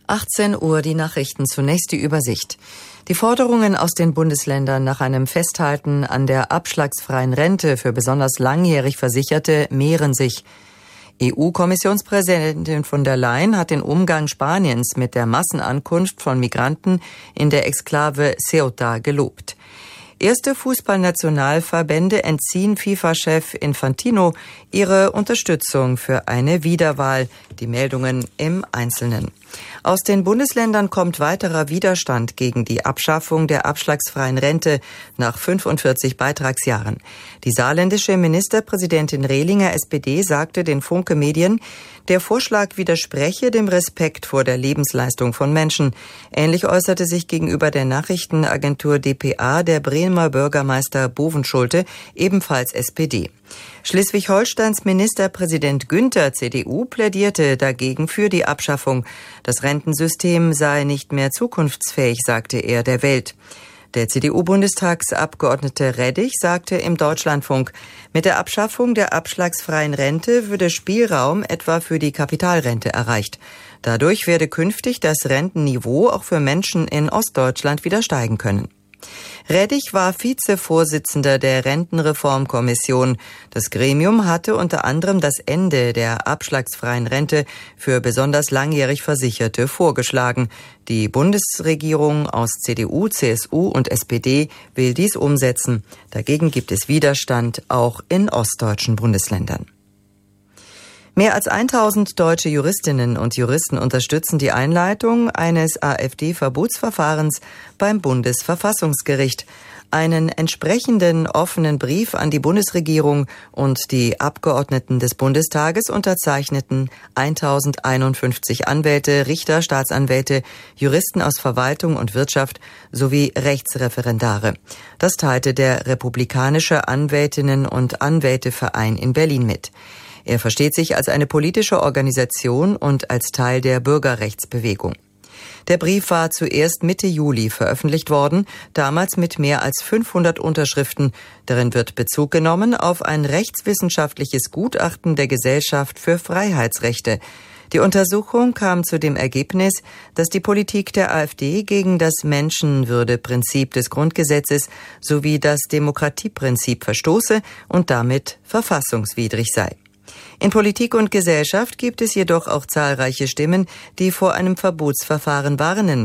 18 Uhr die Nachrichten, zunächst die Übersicht. Die Forderungen aus den Bundesländern nach einem Festhalten an der abschlagsfreien Rente für besonders langjährig Versicherte mehren sich. EU-Kommissionspräsidentin von der Leyen hat den Umgang Spaniens mit der Massenankunft von Migranten in der Exklave Ceuta gelobt. Erste Fußballnationalverbände entziehen FIFA-Chef Infantino ihre Unterstützung für eine Wiederwahl. Die Meldungen im Einzelnen. Aus den Bundesländern kommt weiterer Widerstand gegen die Abschaffung der abschlagsfreien Rente nach 45 Beitragsjahren. Die saarländische Ministerpräsidentin Rehlinger, SPD, sagte den Funke Medien, der Vorschlag widerspreche dem Respekt vor der Lebensleistung von Menschen. Ähnlich äußerte sich gegenüber der Nachrichtenagentur dpa der Bremer Bürgermeister Bovenschulte, ebenfalls SPD. Schleswig-Holsteins Ministerpräsident Günther, CDU, plädierte dagegen für die Abschaffung. Das Rentensystem sei nicht mehr zukunftsfähig, sagte er der Welt. Der CDU-Bundestagsabgeordnete Reddich sagte im Deutschlandfunk, mit der Abschaffung der abschlagsfreien Rente würde Spielraum etwa für die Kapitalrente erreicht. Dadurch werde künftig das Rentenniveau auch für Menschen in Ostdeutschland wieder steigen können. Reddich war Vizevorsitzender der Rentenreformkommission. Das Gremium hatte unter anderem das Ende der abschlagsfreien Rente für besonders langjährig Versicherte vorgeschlagen. Die Bundesregierung aus CDU, CSU und SPD will dies umsetzen. Dagegen gibt es Widerstand auch in ostdeutschen Bundesländern. Mehr als 1000 deutsche Juristinnen und Juristen unterstützen die Einleitung eines AfD-Verbotsverfahrens beim Bundesverfassungsgericht. Einen entsprechenden offenen Brief an die Bundesregierung und die Abgeordneten des Bundestages unterzeichneten 1051 Anwälte, Richter, Staatsanwälte, Juristen aus Verwaltung und Wirtschaft sowie Rechtsreferendare. Das teilte der Republikanische Anwältinnen- und Anwälteverein in Berlin mit. Er versteht sich als eine politische Organisation und als Teil der Bürgerrechtsbewegung. Der Brief war zuerst Mitte Juli veröffentlicht worden, damals mit mehr als 500 Unterschriften. Darin wird Bezug genommen auf ein rechtswissenschaftliches Gutachten der Gesellschaft für Freiheitsrechte. Die Untersuchung kam zu dem Ergebnis, dass die Politik der AfD gegen das Menschenwürdeprinzip des Grundgesetzes sowie das Demokratieprinzip verstoße und damit verfassungswidrig sei. In Politik und Gesellschaft gibt es jedoch auch zahlreiche Stimmen, die vor einem Verbotsverfahren warnen.